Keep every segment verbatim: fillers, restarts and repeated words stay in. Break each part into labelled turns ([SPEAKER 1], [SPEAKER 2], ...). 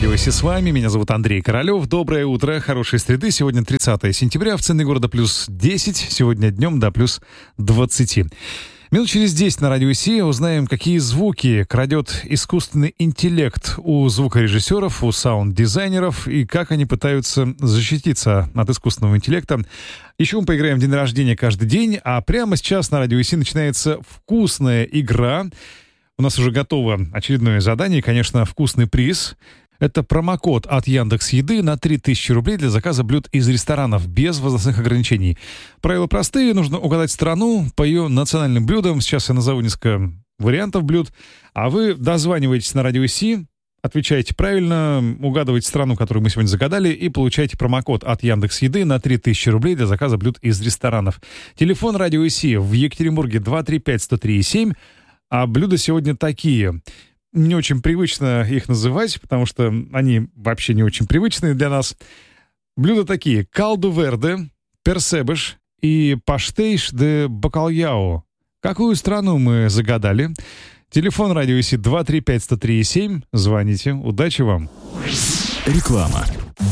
[SPEAKER 1] Радио Си с вами. Меня зовут Андрей Королёв. Доброе утро, хорошей среды. Сегодня тридцатое сентября. В центре города плюс десять. Сегодня днем до плюс двадцати. Минут через десять на Радио Си узнаем, какие звуки крадет искусственный интеллект у звукорежиссеров, у саунд-дизайнеров и как они пытаются защититься от искусственного интеллекта. Еще мы поиграем в день рождения каждый день, а прямо сейчас на Радио Си начинается вкусная игра. У нас уже готово очередное задание, конечно, вкусный приз. Это промокод от Яндекс.Еды на три тысячи рублей для заказа блюд из ресторанов без возрастных ограничений. Правила простые. Нужно угадать страну по ее национальным блюдам. Сейчас я назову несколько вариантов блюд. А вы дозваниваетесь на Радио Си, отвечаете правильно, угадываете страну, которую мы сегодня загадали, и получаете промокод от Яндекс.Еды на три тысячи рублей для заказа блюд из ресторанов. Телефон Радио Си в Екатеринбурге два три пять сто три семь. А блюда сегодня такие. Не очень привычно их называть, потому что они вообще не очень привычные для нас. Блюда такие: калду верде, персебеш и паштейш де бакальяо. Какую страну мы загадали? Телефон Радио Си два три пять сто три семь. Звоните. Удачи вам.
[SPEAKER 2] Реклама.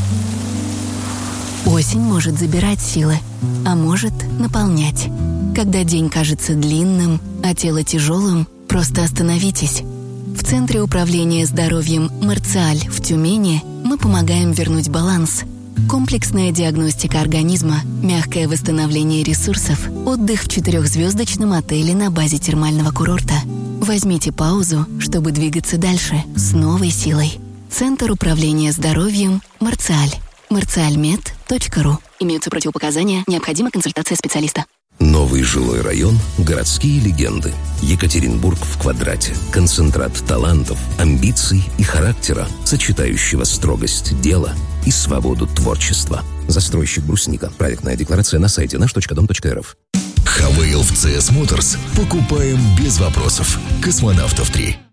[SPEAKER 3] Осень может забирать силы, а может наполнять. Когда день кажется длинным, а тело тяжелым, просто остановитесь. В Центре управления здоровьем «Марциаль» в Тюмени мы помогаем вернуть баланс. Комплексная диагностика организма, мягкое восстановление ресурсов, отдых в четырехзвездочном отеле на базе термального курорта. Возьмите паузу, чтобы двигаться дальше с новой силой. Центр управления здоровьем «Марциаль». марциальмед точка ру. Имеются противопоказания, необходима консультация специалиста.
[SPEAKER 2] Новый жилой район, городские легенды. Екатеринбург в квадрате. Концентрат талантов, амбиций и характера, сочетающего строгость дела и свободу творчества. Застройщик «Брусника». Проектная декларация на сайте наш точка дом точка эр эф.
[SPEAKER 4] Хавейл в си эс Motors покупаем без вопросов. Космонавтов три.